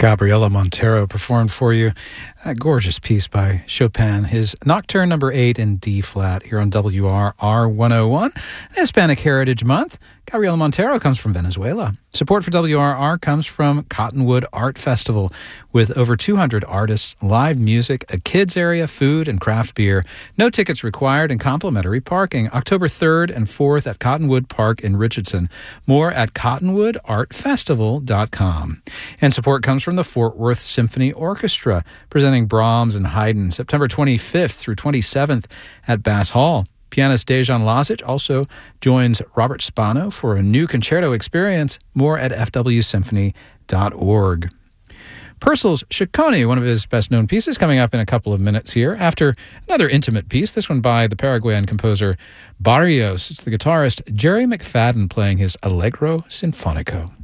Gabriela Montero performed for you a gorgeous piece by Chopin, his Nocturne number 8 in D-flat here on WRR 101. Hispanic Heritage Month. Gabriela Montero comes from Venezuela. Support for WRR comes from Cottonwood Art Festival with over 200 artists, live music, a kids area, food, and craft beer. No tickets required and complimentary parking. October 3rd and 4th at Cottonwood Park in Richardson. More at cottonwoodartfestival.com. And support comes from the Fort Worth Symphony Orchestra, presenting Brahms and Haydn September 25th through 27th at Bass Hall. Pianist Dejan Lazic also joins Robert Spano for a new concerto experience. More at fwsymphony.org. Purcell's Ciccone, one of his best-known pieces, coming up in a couple of minutes here after another intimate piece, this one by the Paraguayan composer Barrios. It's the guitarist Jerry McFadden playing his Allegro Sinfonico.